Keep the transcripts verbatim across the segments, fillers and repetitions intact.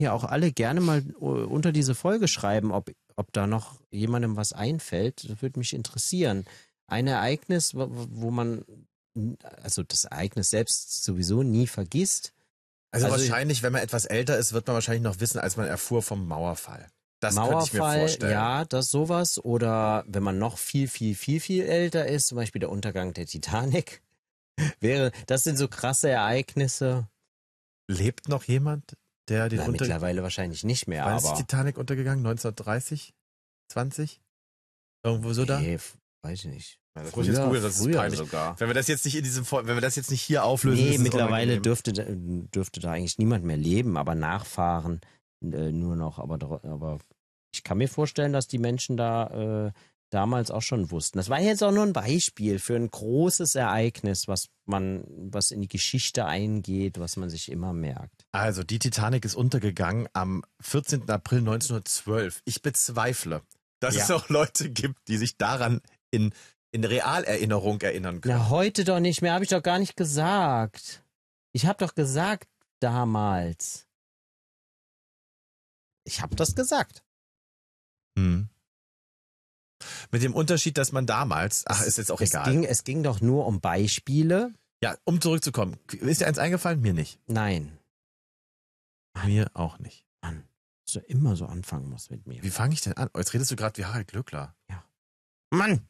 ja auch alle gerne mal unter diese Folge schreiben, ob, ob da noch jemandem was einfällt. Das würde mich interessieren. Ein Ereignis, wo, wo man, also das Ereignis selbst sowieso nie vergisst. Also, Also wahrscheinlich, wenn man etwas älter ist, wird man wahrscheinlich noch wissen, als man erfuhr vom Mauerfall. Das Mauerfall, könnte ich mir vorstellen. ja, das sowas. Oder wenn man noch viel, viel, viel, viel älter ist, zum Beispiel der Untergang der Titanic. Wäre, das sind so krasse Ereignisse. Lebt noch jemand, der den Na, unter... mittlerweile wahrscheinlich nicht mehr, Wann aber... ist die Titanic untergegangen? neunzehnhundertdreißig? zwanzig? Irgendwo so da? Nee, weiß ich nicht. Ja, das früher, muss ich jetzt googeln, das ist früher peinlich. sogar. Wenn wir das jetzt nicht in diesem, wenn wir das jetzt nicht hier auflösen, Nee, ist es mittlerweile unangenehm. dürfte, da- dürfte da eigentlich niemand mehr leben, aber nachfahren äh, nur noch. Aber, dr- aber ich kann mir vorstellen, dass die Menschen da äh, damals auch schon wussten. Das war jetzt auch nur ein Beispiel für ein großes Ereignis, was man, was in die Geschichte eingeht, was man sich immer merkt. Also, die Titanic ist untergegangen am vierzehnten April neunzehnhundertzwölf. Ich bezweifle, dass Ja. es auch Leute gibt, die sich daran in, in Realerinnerung erinnern können. Na, heute doch nicht mehr, habe ich doch gar nicht gesagt. Ich habe doch gesagt damals. Ich habe das gesagt. Hm. Mit dem Unterschied, dass man damals, ach, ist jetzt auch es egal. Ging, es ging doch nur um Beispiele. Ja, um zurückzukommen. Ist dir eins eingefallen? Mir nicht. Nein, Mir auch nicht. Mann, dass du immer so anfangen musst mit mir. Wie fange ich denn an? Oh, jetzt redest du gerade wie Harald Glöckler. Mann!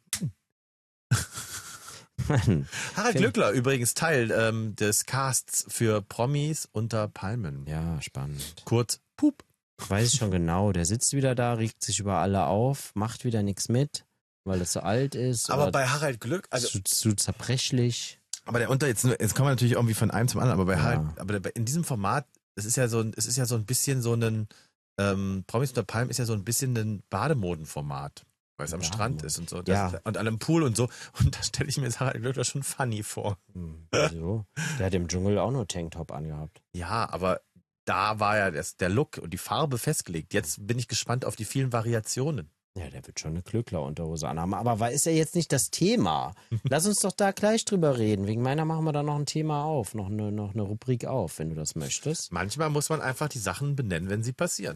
Mann. Harald Find- Glöckler übrigens Teil ähm, des Casts für Promis unter Palmen. Ja, spannend. Kurz, Pup. Weiß ich schon genau, der sitzt wieder da, regt sich über alle auf, macht wieder nichts mit, weil er zu alt ist. Aber oder bei Harald Glöck, also zu, zu zerbrechlich. aber der Unter jetzt, jetzt kommen wir natürlich irgendwie von einem zum anderen, aber bei Ja. Harald, aber der, in diesem Format, es ist ja so ein, es ist ja so ein bisschen so ein ähm, Promis unter Palmen ist ja so ein bisschen ein Bademodenformat, weil es am Bademoden. Strand ist und so. Ja. Das, und an einem Pool und so. Und da stelle ich mir jetzt Harald Glöckler schon funny vor. Hm, wieso? Der hat im Dschungel auch nur Tanktop angehabt. Ja, aber da war ja das, der Look und die Farbe festgelegt. Jetzt bin ich gespannt auf die vielen Variationen. Ja, der wird schon eine Klöckler-Unterhose anhaben. Aber war- ist ja jetzt nicht das Thema. Lass uns doch da gleich drüber reden. Wegen meiner machen wir da noch ein Thema auf, noch eine, noch eine Rubrik auf, wenn du das möchtest. Manchmal muss man einfach die Sachen benennen, wenn sie passieren.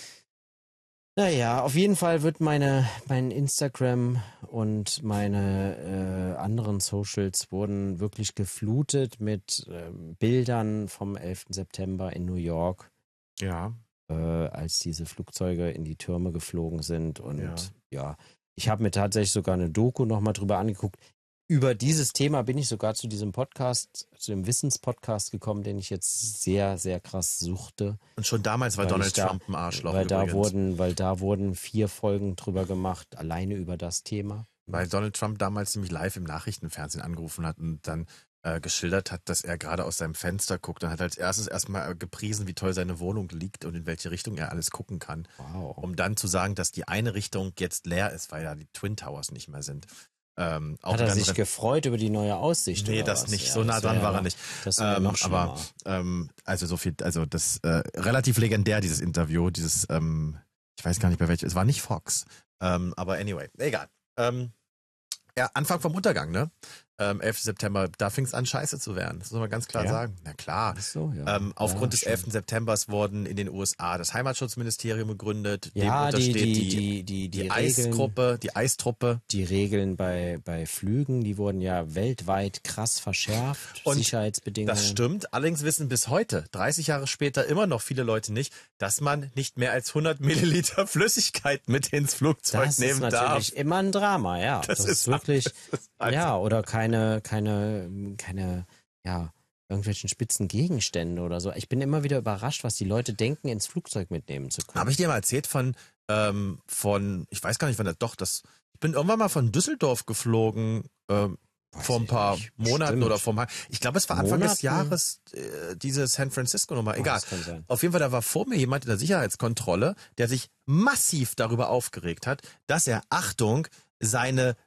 Naja, auf jeden Fall wird meine, mein Instagram und meine äh, anderen Socials wurden wirklich geflutet mit ähm, Bildern vom elften September in New York, Ja. äh, als diese Flugzeuge in die Türme geflogen sind. Und Ja. ja, ich habe mir tatsächlich sogar eine Doku nochmal drüber angeguckt. Über dieses Thema bin ich sogar zu diesem Podcast, zu dem Wissenspodcast gekommen, den ich jetzt sehr, sehr krass suchte. Und schon damals war Weil Donald ich da- Trump ein Arschloch Weil da, übrigens. wurden, weil da wurden vier Folgen drüber gemacht, alleine über das Thema. Weil Donald Trump damals nämlich live im Nachrichtenfernsehen angerufen hat und dann äh, geschildert hat, dass er gerade aus seinem Fenster guckt. Dann hat er als erstes erstmal gepriesen, wie toll seine Wohnung liegt und in welche Richtung er alles gucken kann. Wow. Um dann zu sagen, dass die eine Richtung jetzt leer ist, weil ja die Twin Towers nicht mehr sind. Ähm, auch Hat er ganz sich re- gefreut über die neue Aussicht? Nee, oder das was? nicht. Ja, So nah das dran wär war ja- er nicht. Das wäre Ähm, noch schlimmer. aber ähm, also so viel, also das äh, relativ legendär, dieses Interview, dieses, ähm, ich weiß gar nicht bei welchem, es war nicht Fox. Ähm, aber anyway, egal. Ähm, ja, Anfang vom Untergang, ne? Ähm, elften September, da fing es an, scheiße zu werden. Das muss man ganz klar Ja? sagen. Na klar. Ach so, ja. Ähm, aufgrund Ja, des schon. elften Septembers wurden in den U S A das Heimatschutzministerium gegründet. Ja, Dem die, untersteht die, die, die, die, die, die Regeln, Eisgruppe, die Eistruppe. die Regeln bei, bei Flügen, die wurden ja weltweit krass verschärft. Und Sicherheitsbedingungen. Das stimmt. Allerdings wissen bis heute, dreißig Jahre später, immer noch viele Leute nicht, dass man nicht mehr als hundert Milliliter Flüssigkeit mit ins Flugzeug Das ist nehmen natürlich darf. immer ein Drama, ja. Das Das, ist ist wirklich, das ist einfach- ja, oder keine, keine, keine, ja, irgendwelchen spitzen Gegenstände oder so. Ich bin immer wieder überrascht, was die Leute denken, ins Flugzeug mitnehmen zu können. Habe ich dir mal erzählt von, ähm, von, ich weiß gar nicht, wann das, doch, das, ich bin irgendwann mal von Düsseldorf geflogen, ähm, Weiß vor ein ich paar nicht. Monaten Bestimmt. oder vor einem, ich glaube, es war Anfang des Monaten? Jahres, äh, diese San Francisco Nummer, Oh, egal. das kann sein. Auf jeden Fall, da war vor mir jemand in der Sicherheitskontrolle, der sich massiv darüber aufgeregt hat, dass er, Achtung, seine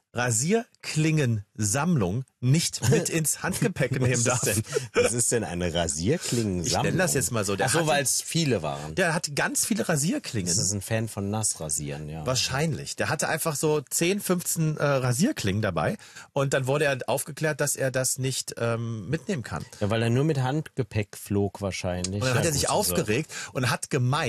Rasierklingensammlung nicht mit ins Handgepäck nehmen darf. Was ist denn, was ist denn eine Rasierklingensammlung? Ich nenne das jetzt mal so. Der Ach so, hatte- weil es viele waren. Der hat ganz viele Rasierklingen. Das ist ein Fan von Nassrasieren, ja. Wahrscheinlich. Der hatte einfach so zehn, fünfzehn äh, Rasierklingen dabei und dann wurde er aufgeklärt, dass er das nicht ähm, mitnehmen kann. Ja, weil er nur mit Handgepäck flog wahrscheinlich. Und dann ja, hat er sich gut, also- aufgeregt und hat gemeint,